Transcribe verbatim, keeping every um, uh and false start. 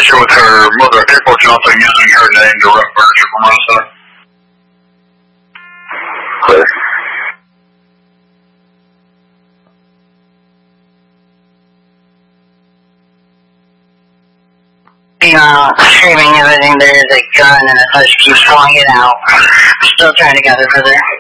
issue with her mother, April Johnson, using her name to reference her from us, sir. Clear. Uh, screaming everything, there is a gun and the touch keeps pulling it out. Still trying to gather further.